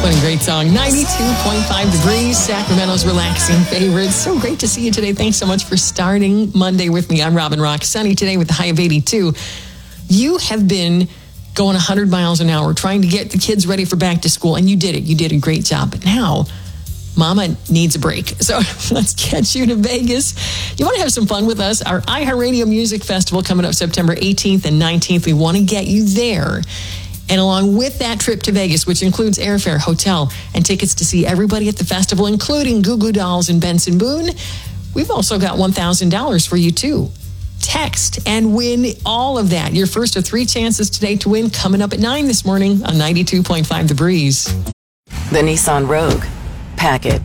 What a great song. 92.5 degrees, Sacramento's relaxing favorite. So great to see you today. Thanks so much for starting Monday with me. I'm Robin Rock. Sunny today with the high of 82. You have been going 100 miles an hour trying to get the kids ready for back to school, and you did it. You did a great job. But now, Mama needs a break. So let's get you to Vegas. You want to have some fun with us? Our iHeartRadio Music Festival coming up September 18th and 19th. We want to get you there. And along with that trip to Vegas, which includes airfare, hotel, and tickets to see everybody at the festival, including Goo Goo Dolls and Benson Boone, we've also got $1,000 for you, too. Text and win all of that. Your first of 3 chances today to win coming up at 9 this morning on 92.5 The Breeze. The Nissan Rogue. Pack it.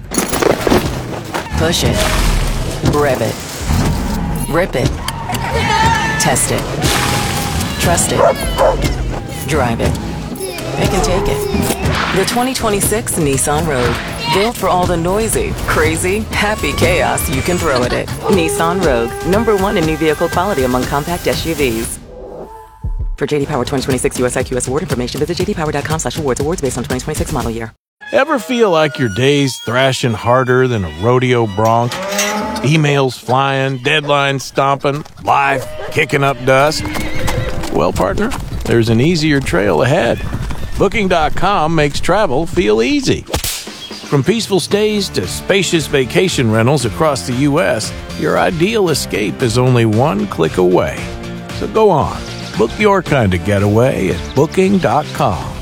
Push it. Rev it. Rip it. Test it. Trust it. Drive it. Pick and take it. The 2026 Nissan Rogue. Built for all the noisy, crazy, happy chaos you can throw at it. Nissan Rogue. #1 in new vehicle quality among compact SUVs. For JD Power 2026 US IQS award information, visit jdpower.com/awards. Awards based on 2026 model year. Ever feel like your day's thrashing harder than a rodeo bronc? Emails flying, deadlines stomping, life kicking up dust? Well, partner, there's an easier trail ahead. Booking.com makes travel feel easy. From peaceful stays to spacious vacation rentals across the U.S., your ideal escape is only one click away. So go on, book your kind of getaway at Booking.com.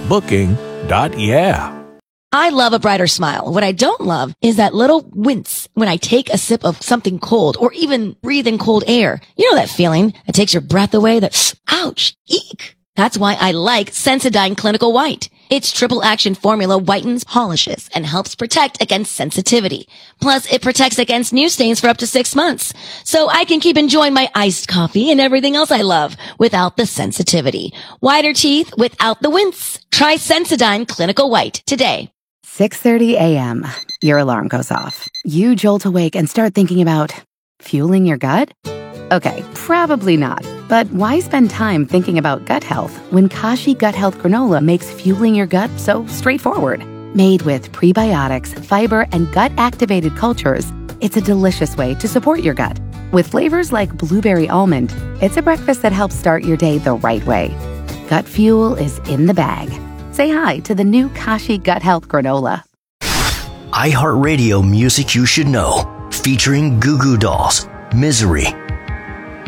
Booking.yeah. I love a brighter smile. What I don't love is that little wince when I take a sip of something cold or even breathe in cold air. You know that feeling that takes your breath away, that ouch, eek. That's why I like Sensodyne Clinical White. Its triple action formula whitens, polishes, and helps protect against sensitivity. Plus, it protects against new stains for up to 6 months. So I can keep enjoying my iced coffee and everything else I love without the sensitivity. Whiter teeth without the wince. Try Sensodyne Clinical White today. 6:30 a.m. Your alarm goes off. You jolt awake and start thinking about fueling your gut? Okay, probably not. But why spend time thinking about gut health when Kashi Gut Health Granola makes fueling your gut so straightforward? Made with prebiotics, fiber, and gut-activated cultures, it's a delicious way to support your gut. With flavors like blueberry almond, it's a breakfast that helps start your day the right way. Gut fuel is in the bag. Say hi to the new Kashi Gut Health Granola. iHeartRadio Music You Should Know, featuring Goo Goo Dolls, Misery,